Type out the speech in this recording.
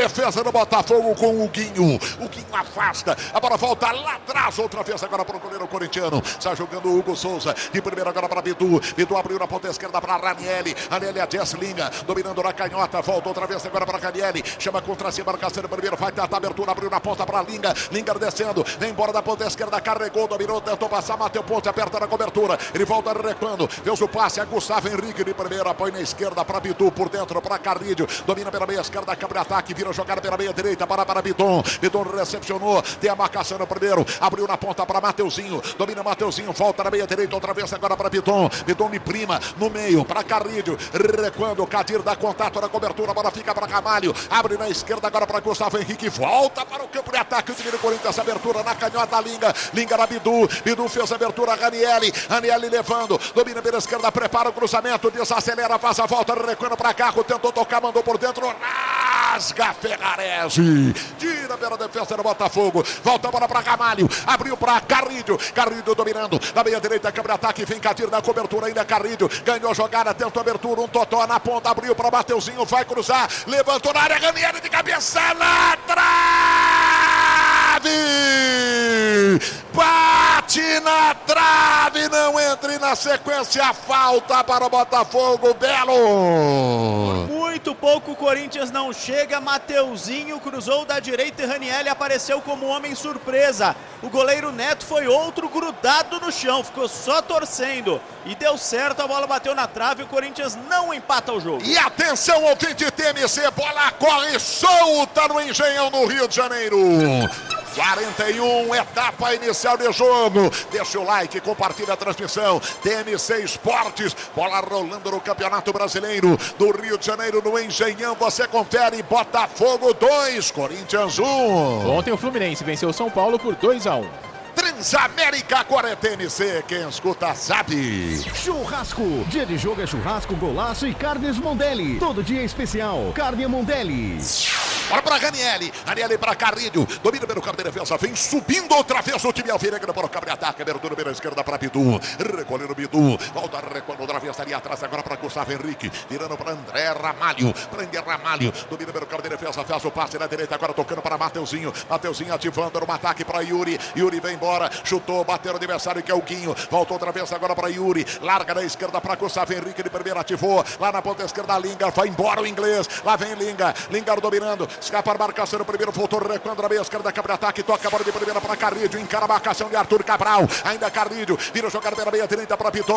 defesa do Botafogo com o Guinho. O Guinho afasta, a bola volta lá atrás, outra vez agora para o goleiro corintiano. Está jogando o Hugo Souza, de primeiro agora para Bidu. Bidu abriu na ponta esquerda para Ranieri. Ranieri a Jess Linga, dominando na canhota, volta outra vez agora para Ranieri. Chama contra cima, Marcação primeiro, vai tentar a abertura, abriu na ponta para Linga. Linga descendo, vem embora da ponta esquerda, carregou, dominou, tentou passar, Matheus Ponte, aperta na cobertura. Ele volta recuando, vê o passe, a Gustavo Henrique de primeiro, apoia na esquerda para Bidu, por dentro para Carrídio. Domina pela meia esquerda, câmara de ataque, vira jogada pela meia direita para Bidon. Bidon recepcionou, tem a marcação no primeiro, abriu na ponta para Mateuzinho, domina Mateuzinho, volta na meia direita, outra vez agora para Bidon. Bidon me prima no meio para Carrídio, recuando, Cadir dá contato na cobertura, a bola fica para Ramalho, abre na esquerda agora para Gustavo Henrique, volta para o campo de ataque, o time do Corinthians, abertura na canhota, Linga na Bidu, Bidu fez a abertura, Ranieri levando, domina pela esquerda, prepara o cruzamento, desacelera, faz a volta, recuando para Carro, tentou tocar, mandou por dentro, rasga Ferrarese, tira pela defesa do Botafogo, volta a bola para Ramalho, abriu para Carrídio dominando, na meia direita, câmara de ataque, vem Cadir na cobertura, ainda Carrídio, ganhou a jogada, tentou a abertura, um totó na ponta, abriu para Mateuzinho, vai cruzar, levantou na área, Ranieri de cabeça na trave, bate na trave, não entre na sequência, falta para o Botafogo, Belo. Muito pouco o Corinthians não chega, Mateuzinho cruzou da direita e Ranieri apareceu como homem surpresa. O goleiro Neto foi outro grudado no chão, ficou só torcendo e deu certo, a bola bateu na trave, o Corinthians não empata o jogo. E atenção ao time de TMC, bola corre solta no Engenhão no Rio de Janeiro. 41, etapa inicial de jogo. Deixa o like, compartilha a transmissão. TMC Esportes, bola rolando no Campeonato Brasileiro do Rio de Janeiro no Engenhão. Você confere, Botafogo 2, Corinthians 1. Ontem o Fluminense venceu o São Paulo por 2-1. Transamérica, agora é TMC, quem escuta sabe. Churrasco, dia de jogo é churrasco, golaço e carnes Mondelli. Todo dia é especial, carne Mondelli. Bora para Ranieri para Carrilho, domina pelo campo de defesa, vem subindo outra vez o time alvinegro para o campo de ataque, abertura pela esquerda para Bidu, recolhendo Bidu, volta recolhendo outra vez ali atrás, agora para Gustavo Henrique, virando para André Ramalho, domina pelo campo de defesa, faz o passe na direita, agora tocando para Mateuzinho ativando no ataque para Yuri vem embora, chutou, bateu o adversário que é o Guinho, voltou outra vez agora para Yuri, larga na esquerda para Gustavo Henrique, de primeiro ativou, lá na ponta esquerda Linga, vai embora o inglês, lá vem Linga dominando, escapa a marcação no primeiro, voltou recuando na meia esquerda, câmara de ataque, toca a bola de primeira para Carrídio, encara a marcação de Arthur Cabral, ainda Carrídio, vira jogar pela meia direita para Piton,